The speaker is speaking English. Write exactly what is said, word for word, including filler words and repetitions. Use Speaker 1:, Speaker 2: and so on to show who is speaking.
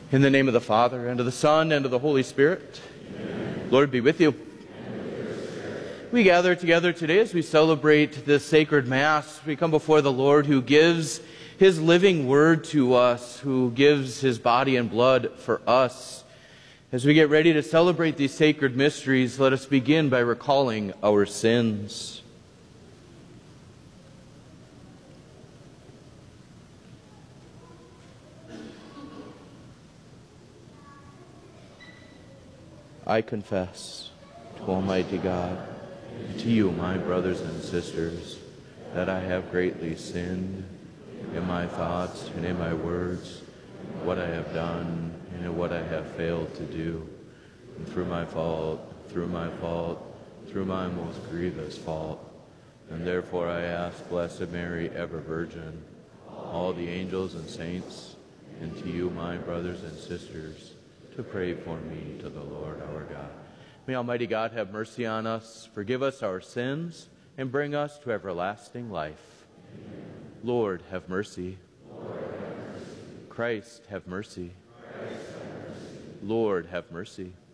Speaker 1: In the name of the Father, and of the Son, and of the Holy Spirit. Amen. Lord be with you. With we gather together today as we celebrate this sacred Mass. We come before the Lord who gives His living word to us, who gives His body and blood for us. As we get ready to celebrate these sacred mysteries, let us begin by recalling our sins. I confess to Almighty God, and to you, my brothers and sisters, that I have greatly sinned in my thoughts and in my words, what I have done and in what I have failed to do, and through my fault, through my fault, through my most grievous fault. And therefore I ask Blessed Mary, ever Virgin, all the angels and saints, and to you, my brothers and sisters, to pray for me to the Lord our God. May Almighty God have mercy on us, forgive us our sins, and bring us to everlasting life. Amen. Lord, have mercy. Lord, have mercy. Christ, have mercy. Christ, have mercy. Lord, have mercy.